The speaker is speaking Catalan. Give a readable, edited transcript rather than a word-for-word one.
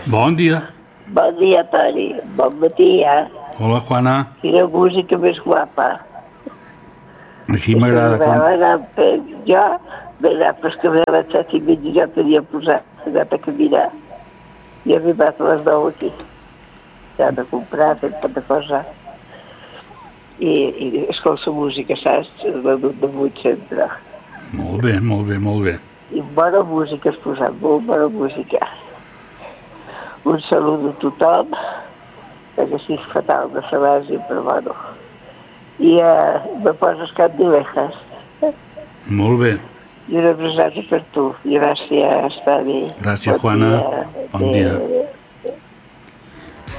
Bon dia. Bon dia, Toni. Bon matí, Hola, Juana. Quina música més guapa. Així m'agrada. Jo m'he anat per caminar a les 7:30, ja tenia posat, he anat a caminar. I he arribat a les 9 aquí. Ja de comprar, fent tanta cosa. I escolta música, saps? De 8 sempre. Molt bé, molt bé, molt bé. I bona música has posat, molt bona música. Un saludo a tothom, que estic fatal de Salàsia, però bueno. I me poses Cap d'Ovejas. Molt bé. I una abraçada per tu. Gràcies, Toni. Gràcies, Juana. Bon dia.